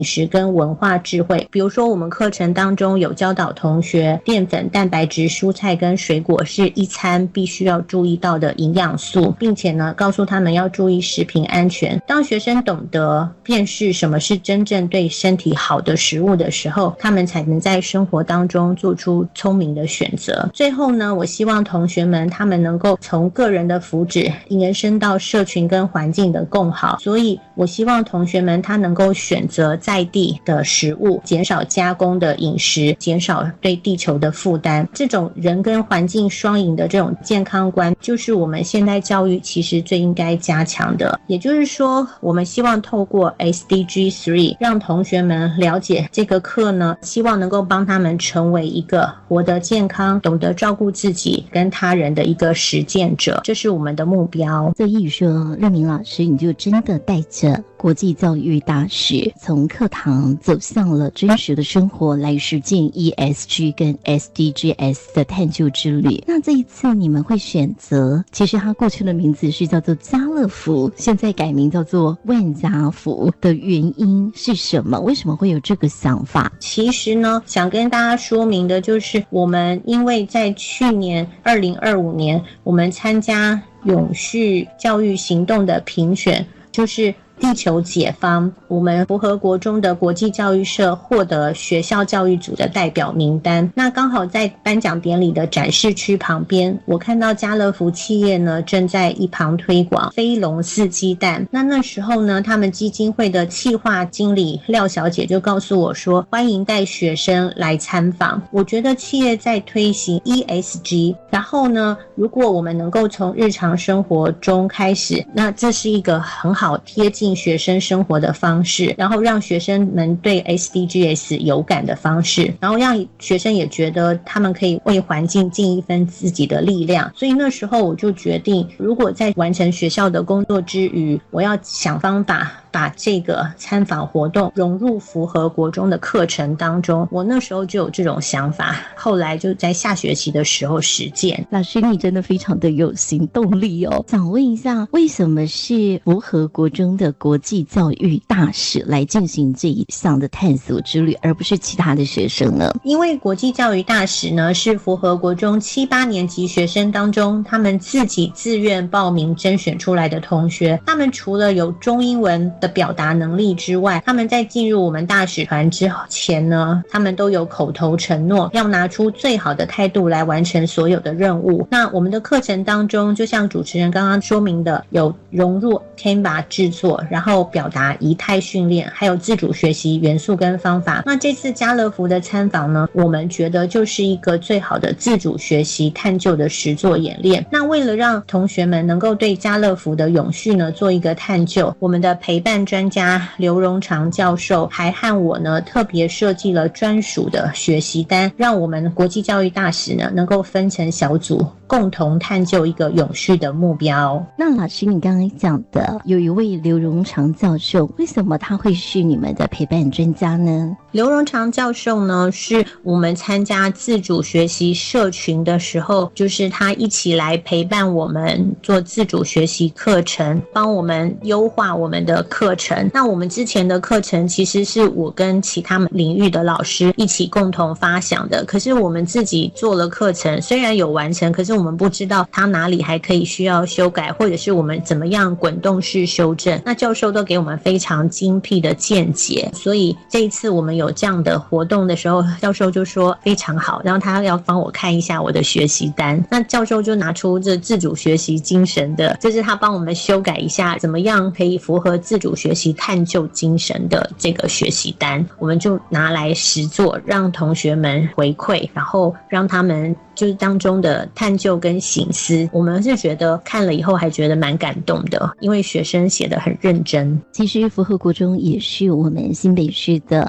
食跟文化智慧。比如说我们课程当中有教导同学淀粉、蛋白质、蔬菜跟水果是一餐必须要注意到的营养素，并且呢告诉他们要注意食品安全。当学生懂得辨识什么是真正对身体好的食物的时候，他们才能在生活当中做出聪明的选择。最后呢，我希望同学们他们能够从个人的福祉延伸到社群跟环境的共好，所以我希望同学们他能够选择在地的食物，减少加工的饮食，减少对地球的负担。这种人跟环境双赢的这种健康观，就是我们现代教育其实最应该加强的。也就是说，我们希望透过 SDG 3让同学们了解这个课呢，希望能够帮他们成为一个活得健康、懂得照顾自己跟他人的一个实践者，这是我们的目标。 所以说，乐明老师你就真的带着国际教育大使从课堂走向了真实的生活，来实践 ESG 跟 SDGs 的探究之旅。那这一次你们会选择，其实它过去的名字是叫做家乐福，现在改名叫做万家福的原因是什么？为什么会有这个想法？ 其实呢，想跟大家说明的就是我们因为在去年2025年我们参加永续教育行动的评选，就是地球解放，我们福和国中的国际教育社获得学校教育组的代表名单。那刚好在颁奖典礼的展示区旁边，我看到家乐福企业呢正在一旁推广飞龙四鸡蛋。那时候呢，他们基金会的企划经理廖小姐就告诉我说，欢迎带学生来参访。我觉得企业在推行 ESG， 然后呢，如果我们能够从日常生活中开始，那这是一个很好贴近学生生活的方式，然后让学生们对 SDGs 有感的方式，然后让学生也觉得他们可以为环境尽一份自己的力量。所以那时候我就决定，如果在完成学校的工作之余，我要想方法把这个参访活动融入福和国中的课程当中。我那时候就有这种想法，后来就在下学期的时候实践。 老师你真的非常的有行动力哦。想问一下，为什么是福和国中的国际教育大使来进行这一项的探索之旅，而不是其他的学生呢？ 因为国际教育大使呢是福和国中7、8年级学生当中他们自己自愿报名甄选出来的同学，他们除了有中英文的表达能力之外，他们在进入我们大使团之前呢，他们都有口头承诺要拿出最好的态度来完成所有的任务。那我们的课程当中，就像主持人刚刚说明的，有融入 Canva 制作，然后表达仪态训练，还有自主学习元素跟方法。那这次家乐福的参访呢，我们觉得就是一个最好的自主学习探究的实作演练。那为了让同学们能够对家乐福的永续呢做一个探究，我们的陪伴专家刘荣长教授还和我呢特别设计了专属的学习单，让我们国际教育大使呢能够分成小组，共同探究一个永续的目标。 那老师你刚刚讲的有一位刘荣长教授，为什么他会是你们的陪伴专家呢？ 刘荣长教授呢，是我们参加自主学习社群的时候，就是他一起来陪伴我们做自主学习课程，帮我们优化我们的课程。那我们之前的课程其实是我跟其他领域的老师一起共同发想的，可是我们自己做了课程，虽然有完成，可是我们不知道它哪里还可以需要修改，或者是我们怎么样滚动式修正。那教授都给我们非常精辟的见解，所以这一次我们有这样的活动的时候，教授就说非常好，然后他要帮我看一下我的学习单。那教授就拿出这自主学习精神的，这是他帮我们修改一下怎么样可以符合自主学习探究精神的这个学习单，我们就拿来实作，让同学们回馈，然后让他们就是当中的探究跟省思，我们是觉得看了以后还觉得蛮感动的，因为学生写得很认真。 其实福和国中也是我们新北市的国中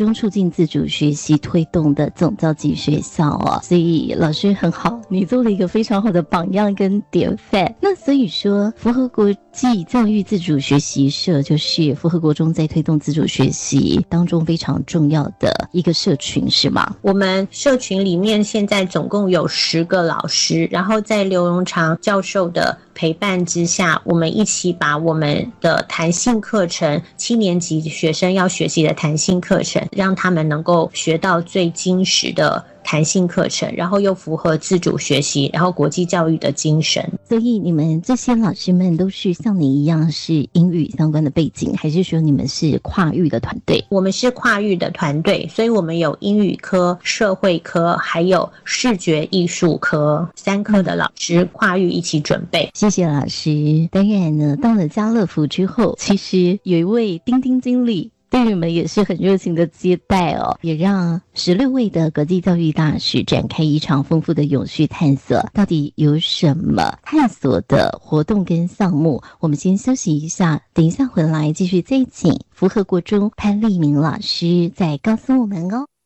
中促进自主学习推动的总召集学校哦，所以老师很好，你做了一个非常好的榜样跟典范。那所以说福和国际教育自主学习社就是福和国中在推动自主学习当中非常重要的一个社群是吗？ 我们社群里面现在总共有10个老师，然后在刘荣长教授的陪伴之下，我们一起把我们的弹性课程，7年级学生要学习的弹性课程，让他们能够学到最精实的弹性课程，然后又符合自主学习，然后国际教育的精神。 所以你们这些老师们都是像你一样是英语相关的背景，还是说你们是跨域的团队？ 我们是跨域的团队，所以我们有英语科、社会科，还有视觉艺术科3科的老师跨域一起准备。 谢谢老师。当然呢，到了家乐福之后，其实有一位丁丁经理对你们也是很热情的接待哦，也让16位的国际教育大使展开一场丰富的永续探索。到底有什么探索的活动跟项目？我们先休息一下，等一下回来继续再请福和国中潘立明老师再告诉我们哦。